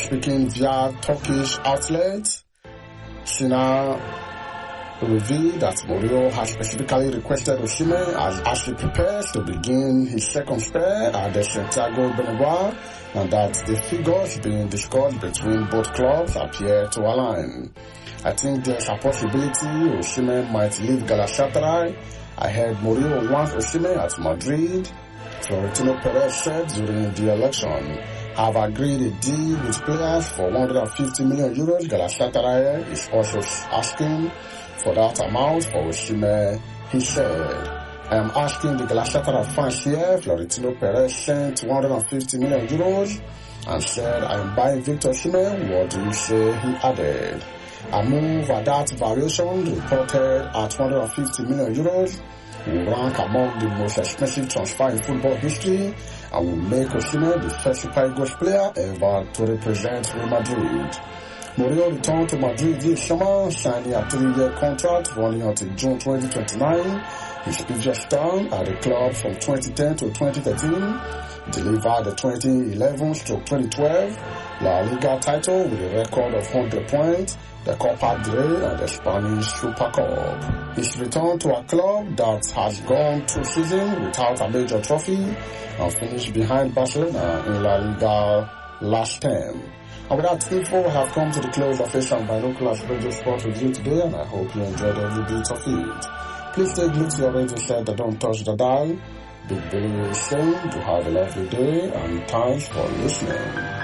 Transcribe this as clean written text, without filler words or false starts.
Speaking via Turkish outlet, Sina revealed that Mourinho has specifically requested Osimhen as he prepares to begin his second spell at the Santiago Bernabeu, and that the figures being discussed between both clubs appear to align. I think there's a possibility Osimhen might leave Galatasaray. I heard Mourinho wants Osimhen at Madrid. Florentino Perez said during the election, "Have agreed a deal with players for 150 million euros. Galatasaray is also asking for that amount for Osimhen," he said. "I am asking the Galatasaray fans here." Florentino Perez sent 150 million euros and said, "I am buying Victor Osimhen. What do you say?" he added. A move at that variation, reported at 150 million euros, will rank among the most expensive transfer in football history and will make Osimhen the first Super Eagles player ever to represent Real Madrid. Mourinho returned to Madrid this summer, signing a 3-year contract running until June 2029. His previous term at the club from 2010 to 2013 delivered the 2011-2012 La Liga title with a record of 100 points, the Copa del Rey and the Spanish Super Cup. His return to a club that has gone 2 seasons without a major trophy and finished behind Barcelona in La Liga last term. And with that info, we have come to the close of Asian Binoculars Radio Sport Review today, and I hope you enjoyed every bit of it. Please stay glued to your radio set and don't touch the dial. Big Billy is saying, do have a lovely day, and thanks for listening.